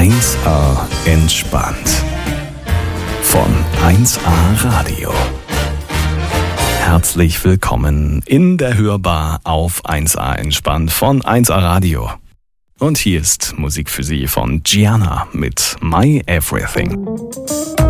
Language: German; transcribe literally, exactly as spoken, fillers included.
eins A entspannt. Von eins A Radio. Herzlich willkommen in der Hörbar auf eins A entspannt von eins A Radio. Und hier ist Musik für Sie von Gianna mit My Everything.